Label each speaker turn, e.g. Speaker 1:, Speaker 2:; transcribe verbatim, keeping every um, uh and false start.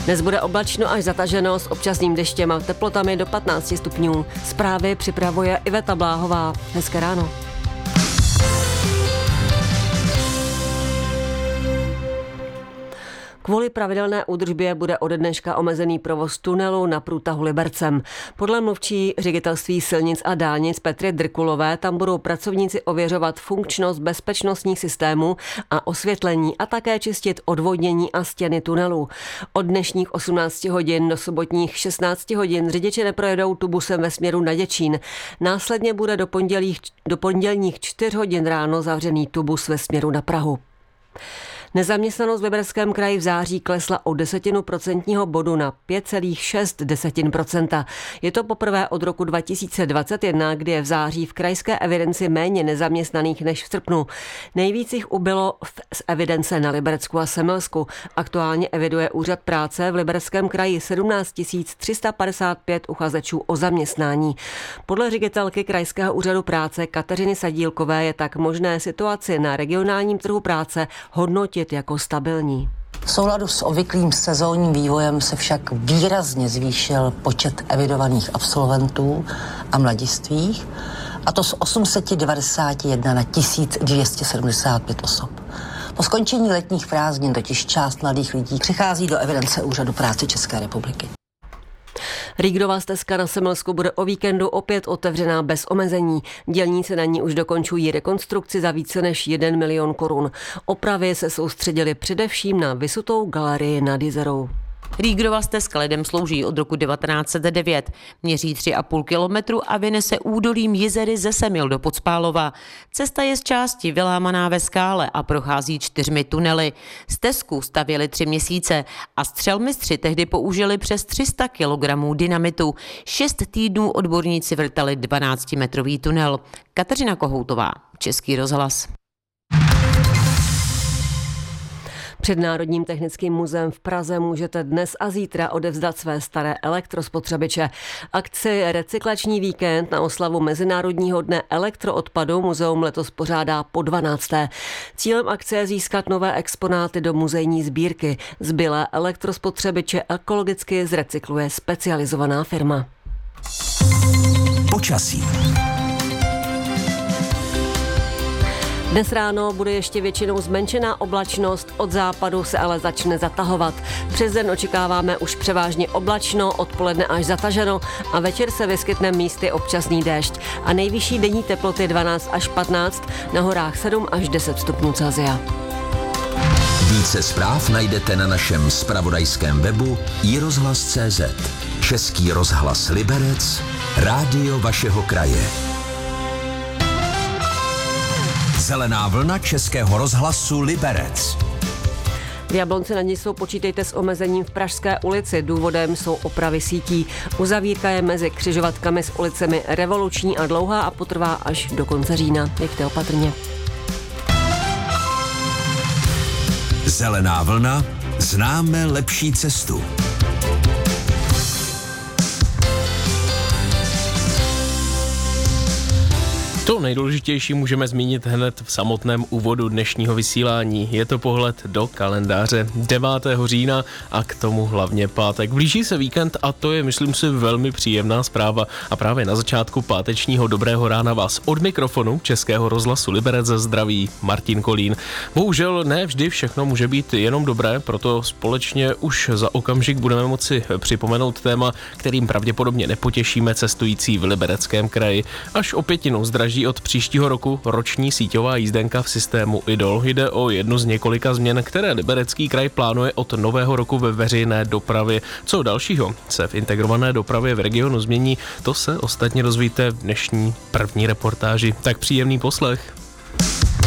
Speaker 1: Dnes bude oblačno až zataženo s občasným deštěm a teplotami do patnáct stupňů. Zprávy připravuje Iveta Bláhová. Hezké ráno. Kvůli pravidelné údržbě bude ode dneška omezený provoz tunelu na průtahu Libercem. Podle mluvčí ředitelství silnic a dálnic Petry Drkulové tam budou pracovníci ověřovat funkčnost bezpečnostních systémů a osvětlení a také čistit odvodnění a stěny tunelů. Od dnešních osmnácti hodin do sobotních šestnácti hodin řidiči neprojedou tubusem ve směru na Děčín. Následně bude do, pondělích, do pondělních čtyř hodin ráno zavřený tubus ve směru na Prahu. Nezaměstnanost v Libereckém kraji v září klesla o desetinu procentního bodu na pět celá šest procenta. Je to poprvé od roku dva tisíce dvacet jedna, kdy je v září v krajské evidenci méně nezaměstnaných než v srpnu. Nejvíc jich ubylo z evidence na Liberecku a Semilsku. Aktuálně eviduje úřad práce v Libereckém kraji sedmnáct tisíc tři sta padesát pět uchazečů o zaměstnání. Podle ředitelky krajského úřadu práce Kateřiny Sadílkové je tak možné situaci na regionálním trhu práce hodnotit jako stabilní.
Speaker 2: V souladu s obvyklým sezónním vývojem se však výrazně zvýšil počet evidovaných absolventů a mladistvých, a to z osm set devadesát jedna na tisíc dvě stě sedmdesát pět osob. Po skončení letních prázdnin totiž část mladých lidí přichází do evidence Úřadu práce České republiky.
Speaker 1: Rígrová stezka na Semilsku bude o víkendu opět otevřená bez omezení. Dělníci na ní už dokončují rekonstrukci za více než jeden milion korun. Opravy se soustředily především na vysutou galerii nad Jizerou.
Speaker 3: Rígrova stezka lidem slouží od roku devatenáct set devět. Měří tři a půl kilometru a vynese údolím Jizery ze Semil do Podspálova. Cesta je z části vylámaná ve skále a prochází čtyřmi tunely. Stezku stavěli tři měsíce a střelmistři tehdy použili přes tři sta kilogramů dynamitu. Šest týdnů odborníci vrtali dvanáctimetrový tunel. Kateřina Kohoutová, Český rozhlas.
Speaker 1: Před Národním technickým muzeem v Praze můžete dnes a zítra odevzdat své staré elektrospotřebiče. Akci Recyklační víkend na oslavu Mezinárodního dne elektroodpadu muzeum letos pořádá po dvanácté. Cílem akce je získat nové exponáty do muzejní sbírky. Zbylé elektrospotřebiče ekologicky zrecykluje specializovaná firma.
Speaker 4: Počasí.
Speaker 1: Dnes ráno bude ještě většinou zmenšená oblačnost, od západu se ale začne zatahovat. Přes den očekáváme už převážně oblačno, odpoledne až zataženo a večer se vyskytne místy občasný déšť. A nejvyšší denní teploty dvanáct až patnáct, na horách sedm až deset stupňů Celsia.
Speaker 4: Více zpráv najdete na našem zpravodajském webu i rozhlas tečka cé zet. Český rozhlas Liberec, rádio vašeho kraje. Zelená vlna Českého rozhlasu Liberec.
Speaker 1: V Jablonci nad Nisou počítejte s omezením v Pražské ulici. Důvodem jsou opravy sítí. Uzavírka je mezi křižovatkami s ulicemi Revoluční a Dlouhá a potrvá až do konce října. Jeďte opatrně.
Speaker 4: Zelená vlna, známe lepší cestu.
Speaker 5: To nejdůležitější můžeme zmínit hned v samotném úvodu dnešního vysílání. Je to pohled do kalendáře devátého října a k tomu hlavně pátek. Blíží se víkend a to je, myslím si, velmi příjemná zpráva. A právě na začátku pátečního dobrého rána vás od mikrofonu Českého rozhlasu Liberec zdraví Martin Kolín. Bohužel ne vždy všechno může být jenom dobré, proto společně už za okamžik budeme moci připomenout téma, kterým pravděpodobně nepotěšíme cestující v Libereckém kraji. Až o pětinu zdraží od příštího roku roční síťová jízdenka v systému Idol. Jde o jednu z několika změn, které Liberecký kraj plánuje od nového roku ve veřejné dopravě. Co dalšího se v integrované dopravě v regionu změní, to se ostatně dozvíte v dnešní první reportáži. Tak příjemný poslech.